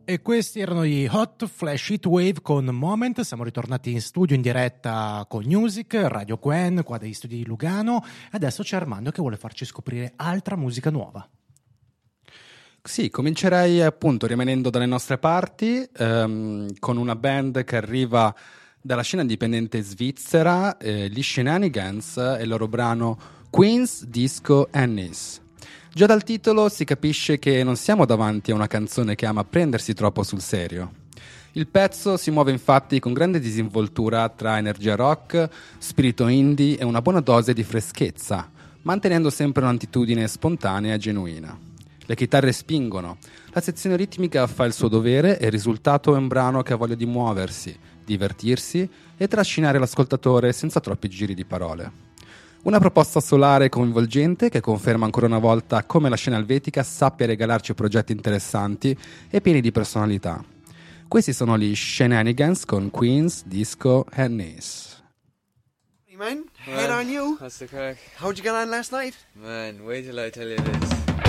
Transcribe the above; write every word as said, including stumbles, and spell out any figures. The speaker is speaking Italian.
E questi erano gli Hot Flash Heatwave con Moment. Siamo ritornati in studio in diretta con Music, Radio Quen, qua dagli studi di Lugano. Adesso c'è Armando che vuole farci scoprire altra musica nuova. Sì, comincerei appunto rimanendo dalle nostre parti ehm, con una band che arriva dalla scena indipendente svizzera, eh, gli Shenanigans e il loro brano Queen's Disco Annis. Già dal titolo si capisce che non siamo davanti a una canzone che ama prendersi troppo sul serio. Il pezzo si muove infatti con grande disinvoltura tra energia rock, spirito indie e una buona dose di freschezza, mantenendo sempre un'attitudine spontanea e genuina. Le chitarre spingono, la sezione ritmica fa il suo dovere e il risultato è un brano che ha voglia di muoversi, divertirsi e trascinare l'ascoltatore senza troppi giri di parole. Una proposta solare e coinvolgente che conferma ancora una volta come la scena elvetica sappia regalarci progetti interessanti e pieni di personalità. Questi sono gli Shenanigans con Queen's Disco Annis. Hey man, head on you. What's the crack? How'd you get on last night? Man, wait till I tell you this.